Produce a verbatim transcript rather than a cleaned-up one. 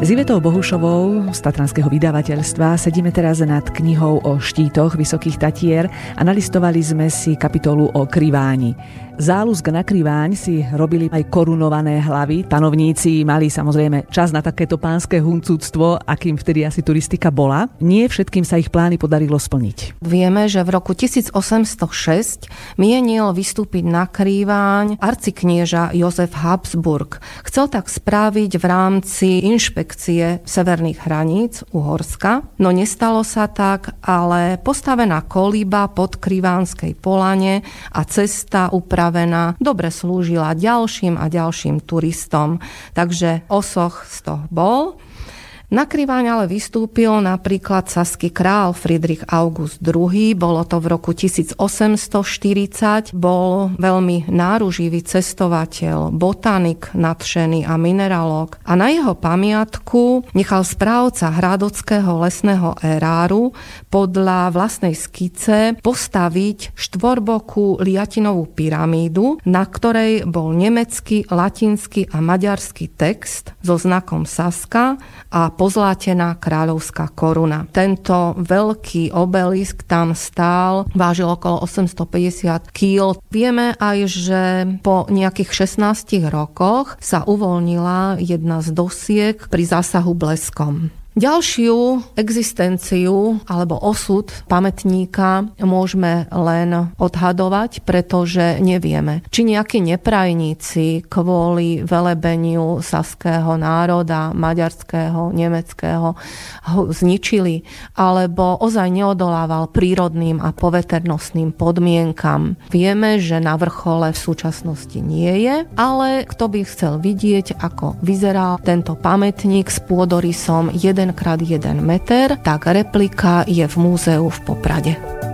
S Ivetou Bohušovou z tatranského vydavateľstva sedíme teraz nad knihou o štítoch Vysokých Tatier a nalistovali sme si kapitolu o Kriváni. Záľusk na Kriváň si robili aj korunované hlavy. Panovníci mali samozrejme čas na takéto pánske huncúctvo, akým vtedy asi turistika bola. Nie všetkým sa ich plány podarilo splniť. Vieme, že v roku tisícosemstošesť mienil vystúpiť na Kriváň arciknieža Jozef Habsburg. Chcel tak spraviť v rámci inšpekcie severných hraníc Uhorska, no nestalo sa tak, ale postavená kolíba pod Krivánskej polane a cesta upravená dobre slúžila ďalším a ďalším turistom. Takže osoch z toho bol. Na Kriváň ale vystúpil napríklad saský král Friedrich August druhý. Bolo to v roku tisícosemstoštyridsať. Bol veľmi náruživý cestovateľ, botanik nadšený a mineralóg. A na jeho pamiatku nechal správca Hradockého lesného eráru podľa vlastnej skice postaviť štvorbokú liatinovú pyramídu, na ktorej bol nemecký, latinský a maďarský text so znakom Saska a pozlátená kráľovská koruna. Tento veľký obelisk tam stál, vážil okolo osemstopäťdesiat kíl. Vieme aj, že po nejakých šestnástich rokoch sa uvoľnila jedna z dosiek pri zásahu bleskom. Ďalšiu existenciu alebo osud pamätníka môžeme len odhadovať, pretože nevieme, či nejakí neprajníci kvôli velebeniu saského národa, maďarského, nemeckého ho zničili, alebo ozaj neodolával prírodným a poveternostným podmienkam. Vieme, že na vrchole v súčasnosti nie je, ale kto by chcel vidieť, ako vyzeral tento pamätník s pôdorysom jeden krát jeden meter, tak replika je v múzeu v Poprade.